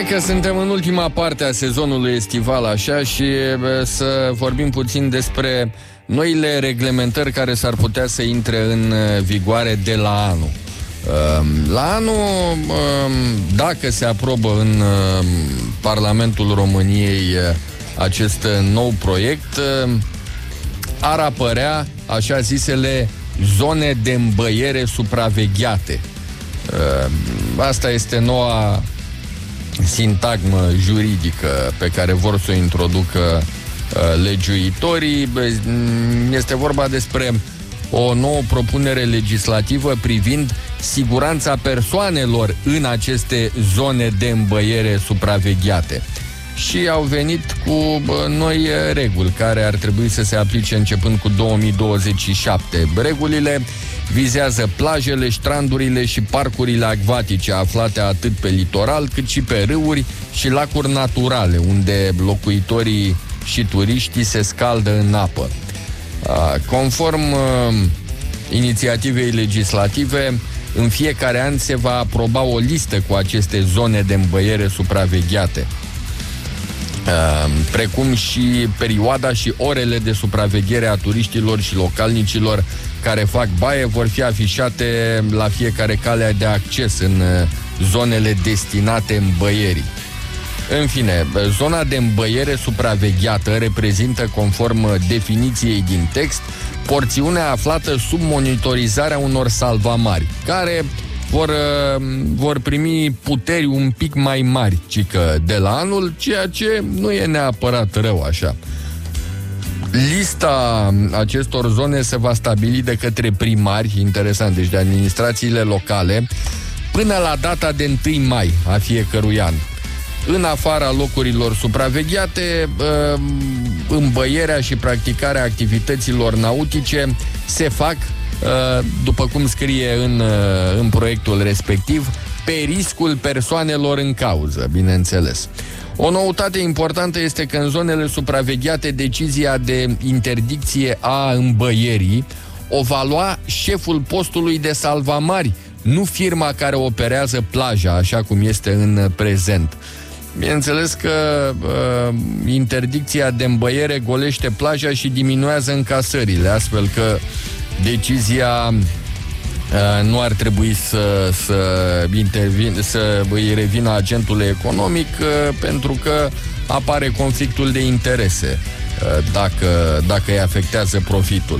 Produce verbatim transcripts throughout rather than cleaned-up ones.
Hai că suntem în ultima parte a sezonului estival, așa, și să vorbim puțin despre noile reglementări care s-ar putea să intre în vigoare de la anul. La anul, dacă se aprobă în Parlamentul României acest nou proiect, ar apărea așa zisele zone de îmbăiere supravegheate. Asta este noua sintagmă juridică pe care vor să o introducă legiuitorii. Este vorba despre o nouă propunere legislativă privind siguranța persoanelor în aceste zone de îmbăiere supravegheate. Și au venit cu noi reguli care ar trebui să se aplice începând cu două mii douăzeci și șapte. Regulile vizează plajele, strandurile și parcurile acvatice aflate atât pe litoral cât și pe râuri și lacuri naturale, unde locuitorii și turiștii se scaldă în apă. Conform inițiativei legislative, în fiecare an se va aproba o listă cu aceste zone de îmbăiere supravegheate, precum și perioada și orele de supraveghere a turiștilor și localnicilor care fac baie vor fi afișate la fiecare cale de acces în zonele destinate îmbăierii. În fine, zona de îmbăiere supravegheată reprezintă, conform definiției din text, porțiunea aflată sub monitorizarea unor salvamari, care vor, vor primi puteri un pic mai mari, cică de la anul, ceea ce nu e neapărat rău așa. Lista acestor zone se va stabili de către primari, interesant, deci de administrațiile locale, până la data de întâi mai a fiecărui an. În afara locurilor supravegheate, îmbăierea și practicarea activităților nautice se fac, după cum scrie în, în proiectul respectiv, pe riscul persoanelor în cauză, bineînțeles. O noutate importantă este că în zonele supravegheate decizia de interdicție a îmbăierii o va lua șeful postului de salvamari, nu firma care operează plaja, așa cum este în prezent. Bineînțeles că uh, interdicția de îmbăiere golește plaja și diminuează încasările, astfel că decizia uh, nu ar trebui să, să, intervin, să îi revină agentului economic, uh, pentru că apare conflictul de interese uh, dacă, dacă îi afectează profitul.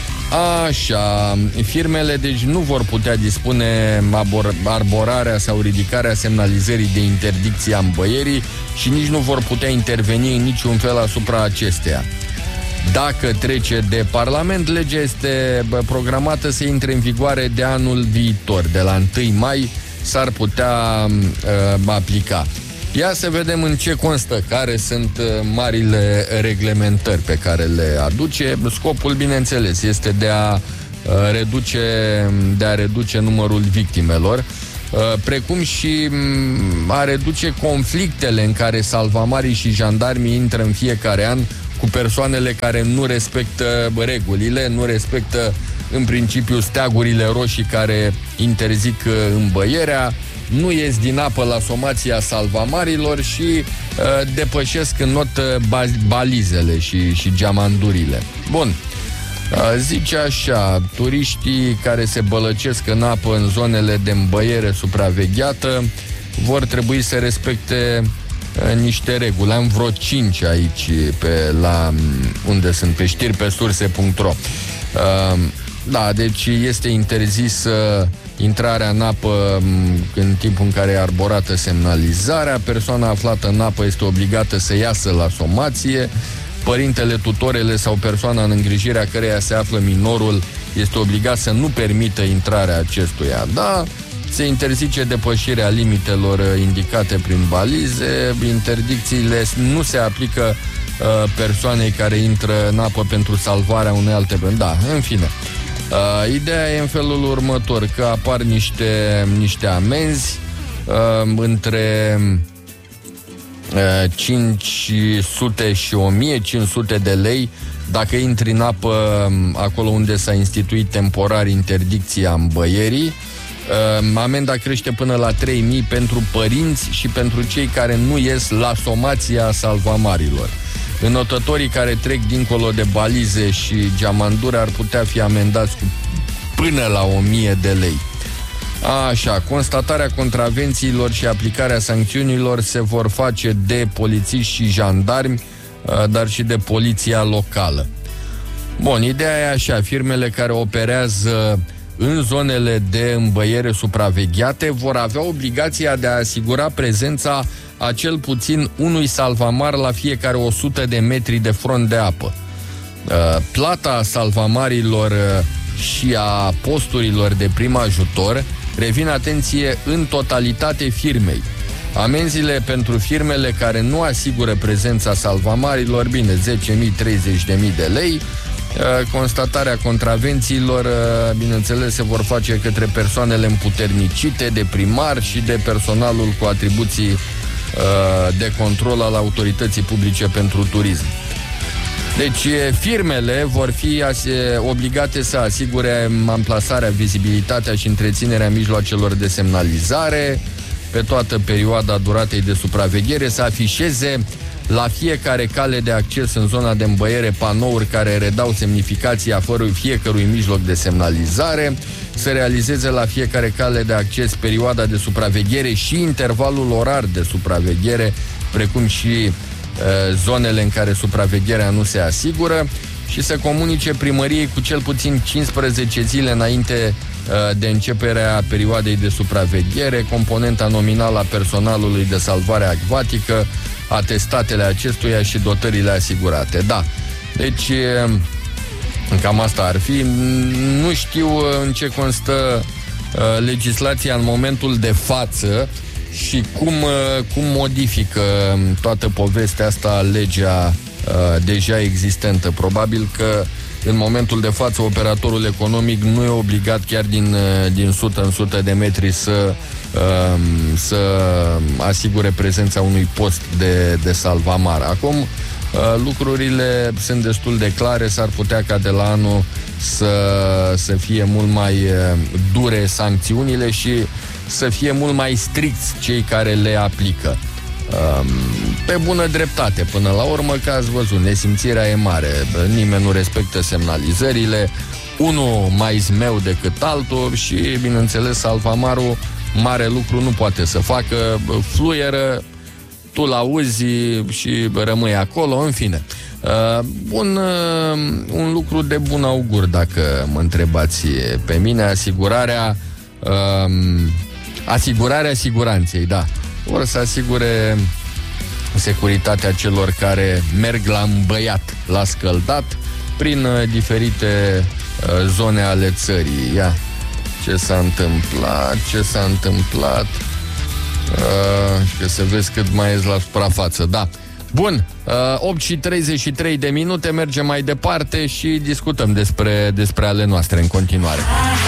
Așa, firmele deci nu vor putea dispune arborarea sau ridicarea semnalizării de interdicție a îmbăierii și nici nu vor putea interveni în niciun fel asupra acesteia. Dacă trece de Parlament, legea este programată să intre în vigoare de anul viitor, de la întâi mai s-ar putea uh, aplica. Ia să vedem în ce constă, care sunt uh, marile reglementări pe care le aduce. Scopul, bineînțeles, este de a uh, reduce, de a reduce numărul victimelor, uh, precum și um, a reduce conflictele în care salvamarii și jandarmii intră în fiecare an cu persoanele care nu respectă regulile, nu respectă în principiu steagurile roșii care interzic uh, îmbăierea, nu ies din apă la somația salvamarilor și uh, depășesc în not uh, balizele și, și geamandurile. Bun, uh, zice așa, turiștii care se bălăcesc în apă în zonele de îmbăiere supravegheată vor trebui să respecte uh, niște reguli. Am vreo cinci aici pe, la, unde sunt, pe știri pe surse punct ro. Uh, da, deci este interzis uh, intrarea în apă în timpul în care e arborată semnalizarea, persoana aflată în apă este obligată să iasă la somație, părintele, tutorele sau persoana în îngrijirea căreia se află minorul este obligat să nu permită intrarea acestuia. Da, se interzice depășirea limitelor indicate prin balize, interdicțiile nu se aplică uh, persoanei care intră în apă pentru salvarea unei alte persoane. Da, în fine. Uh, ideea e în felul următor, că apar niște, niște amenzi uh, între uh, cinci sute și o mie cinci sute de lei dacă intri în apă acolo unde s-a instituit temporar interdicția îmbăierii, Amenda crește până la trei mii pentru părinți și pentru cei care nu ies la somația salvamarilor. Înotătorii care trec dincolo de balize și geamanduri ar putea fi amendați cu până la o mie de lei. Așa, constatarea contravențiilor și aplicarea sancțiunilor se vor face de polițiști și jandarmi, dar și de poliția locală. Bun, ideea e așa, firmele care operează în zonele de îmbăiere supravegheate vor avea obligația de a asigura prezența a cel puțin unui salvamar la fiecare o sută de metri de front de apă. Plata salvamarilor și a posturilor de prim ajutor revin, atenție, în totalitate firmei. Amenziile pentru firmele care nu asigură prezența salvamarilor, bine, zece mii - treizeci de mii de lei. Constatarea contravențiilor, bineînțeles, se vor face către persoanele împuternicite de primar și de personalul cu atribuții de control al Autorității Publice pentru Turism. Deci, firmele vor fi obligate să asigure amplasarea, vizibilitatea și întreținerea mijloacelor de semnalizare pe toată perioada duratei de supraveghere, să afișeze la fiecare cale de acces în zona de îmbăiere panouri care redau semnificația fiecărui mijloc de semnalizare, să realizeze la fiecare cale de acces perioada de supraveghere și intervalul orar de supraveghere, precum și uh, zonele în care supravegherea nu se asigură, și să comunice primăriei cu cel puțin cincisprezece zile înainte uh, de începerea perioadei de supraveghere componenta nominală a personalului de salvare acvatică, atestatele acestuia și dotările asigurate. Da, deci cam asta ar fi. Nu știu în ce constă uh, legislația în momentul de față și cum, uh, cum modifică toată povestea asta legea uh, deja existentă. Probabil că în momentul de față operatorul economic nu e obligat chiar din, uh, din sută în sută de metri să să asigure prezența unui post de, de salvamar. Acum lucrurile sunt destul de clare, s-ar putea ca de la anul să, să fie mult mai dure sancțiunile și să fie mult mai stricți cei care le aplică. Pe bună dreptate, până la urmă, că ați văzut, nesimțirea e mare, nimeni nu respectă semnalizările, unul mai zmeu decât altul și, bineînțeles, salvamarul mare lucru nu poate să facă, fluieră, tu l-auzi și rămâi acolo, în fine. Uh, un, uh, un lucru de bun augur, dacă mă întrebați pe mine, asigurarea uh, asigurarea siguranței, da. Vor să asigure securitatea celor care merg la îmbăiat, la scăldat, prin uh, diferite uh, zone ale țării. Ia. Ce s-a întâmplat? Ce s-a întâmplat? Uh, și că să vezi cât mai ești la suprafață. Da. Bun, uh, opt și treizeci și trei de minute, mergem mai departe și discutăm despre, despre ale noastre în continuare.